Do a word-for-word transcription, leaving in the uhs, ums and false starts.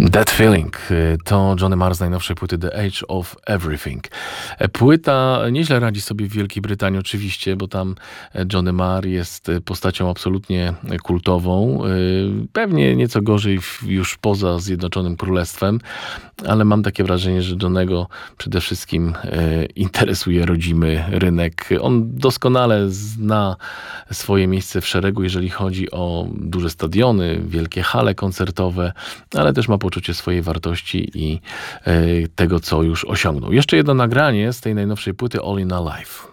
That Feeling to Johnny Marr z najnowszej płyty The Age of Everything. Płyta nieźle radzi sobie w Wielkiej Brytanii oczywiście, bo tam Johnny Marr jest postacią absolutnie kultową. Pewnie nieco gorzej już poza Zjednoczonym Królestwem, ale mam takie wrażenie, że Johnnego przede wszystkim interesuje rodzimy rynek. On doskonale zna swoje miejsce w szeregu, jeżeli chodzi o duże stadiony, wielkie hale koncertowe, ale też ma poczucie swojej wartości i tego, co już osiągnął. Jeszcze jedno nagranie z tej najnowszej płyty All in a Life.